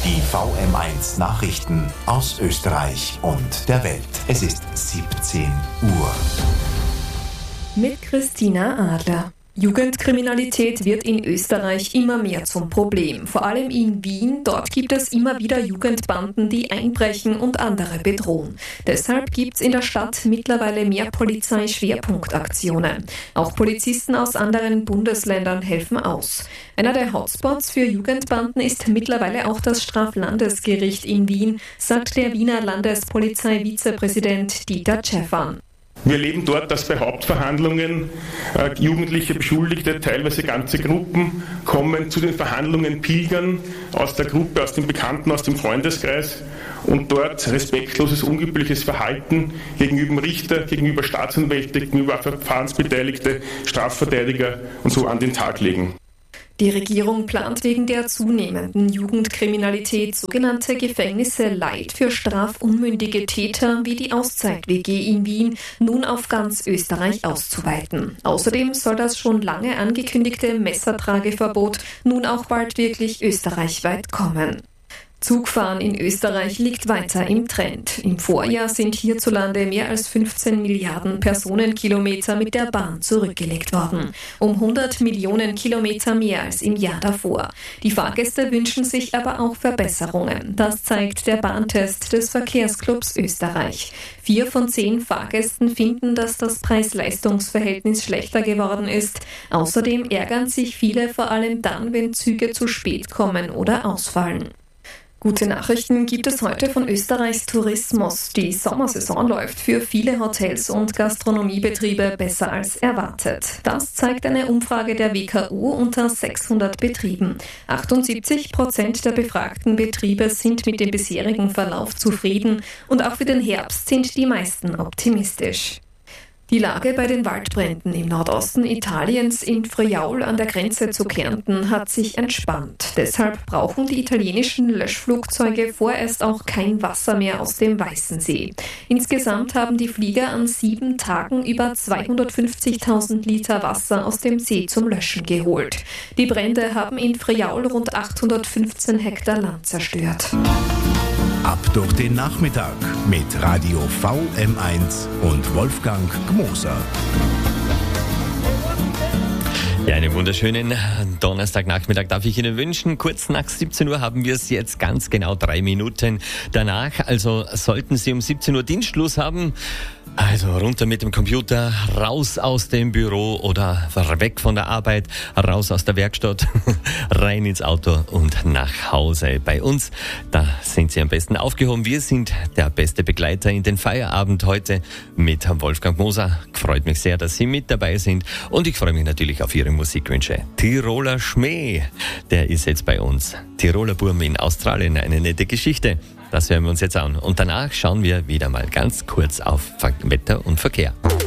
Die VM1 Nachrichten aus Österreich und der Welt. Es ist 17 Uhr. Mit Christina Adler. Jugendkriminalität wird in Österreich immer mehr zum Problem. Vor allem in Wien, dort gibt es immer wieder Jugendbanden, die einbrechen und andere bedrohen. Deshalb gibt es in der Stadt mittlerweile mehr Polizeischwerpunktaktionen. Auch Polizisten aus anderen Bundesländern helfen aus. Einer der Hotspots für Jugendbanden ist mittlerweile auch das Straflandesgericht in Wien, sagt der Wiener Landespolizei-Vizepräsident Dieter Tschäffern. Wir erleben dort, dass bei Hauptverhandlungen jugendliche Beschuldigte, teilweise ganze Gruppen, kommen zu den Verhandlungen, pilgern aus der Gruppe, aus dem Bekannten, aus dem Freundeskreis und dort respektloses, unübliches Verhalten gegenüber Richter, gegenüber Staatsanwälte, gegenüber Verfahrensbeteiligte, Strafverteidiger und so an den Tag legen. Die Regierung plant wegen der zunehmenden Jugendkriminalität sogenannte Gefängnisse Light für strafunmündige Täter wie die Auszeit-WG in Wien nun auf ganz Österreich auszuweiten. Außerdem soll das schon lange angekündigte Messertrageverbot nun auch bald wirklich österreichweit kommen. Zugfahren in Österreich liegt weiter im Trend. Im Vorjahr sind hierzulande mehr als 15 Milliarden Personenkilometer mit der Bahn zurückgelegt worden. Um 100 Millionen Kilometer mehr als im Jahr davor. Die Fahrgäste wünschen sich aber auch Verbesserungen. Das zeigt der Bahntest des Verkehrsclubs Österreich. 4 von 10 Fahrgästen finden, dass das Preis-Leistungs-Verhältnis schlechter geworden ist. Außerdem ärgern sich viele vor allem dann, wenn Züge zu spät kommen oder ausfallen. Gute Nachrichten gibt es heute von Österreichs Tourismus. Die Sommersaison läuft für viele Hotels und Gastronomiebetriebe besser als erwartet. Das zeigt eine Umfrage der WKU unter 600 Betrieben. 78% der befragten Betriebe sind mit dem bisherigen Verlauf zufrieden und auch für den Herbst sind die meisten optimistisch. Die Lage bei den Waldbränden im Nordosten Italiens in Friaul an der Grenze zu Kärnten hat sich entspannt. Deshalb brauchen die italienischen Löschflugzeuge vorerst auch kein Wasser mehr aus dem Weißen See. Insgesamt haben die Flieger an 7 Tagen über 250.000 Liter Wasser aus dem See zum Löschen geholt. Die Brände haben in Friaul rund 815 Hektar Land zerstört. Ab durch den Nachmittag mit Radio VM1 und Wolfgang Gmoser. Ja, einen wunderschönen Donnerstagnachmittag darf ich Ihnen wünschen. Kurz nach 17 Uhr haben wir es jetzt ganz genau 3 Minuten danach. Also sollten Sie um 17 Uhr Dienstschluss haben, also runter mit dem Computer, raus aus dem Büro oder weg von der Arbeit, raus aus der Werkstatt, rein ins Auto und nach Hause. Bei uns, da sind Sie am besten aufgehoben. Wir sind der beste Begleiter in den Feierabend heute mit Wolfgang Moser. Freut mich sehr, dass Sie mit dabei sind und ich freue mich natürlich auf Ihre Musikwünsche. Tiroler Schmäh, der ist jetzt bei uns. Tiroler Burm in Australien, eine nette Geschichte. Das hören wir uns jetzt an. Und danach schauen wir wieder mal ganz kurz auf Wetter und Verkehr.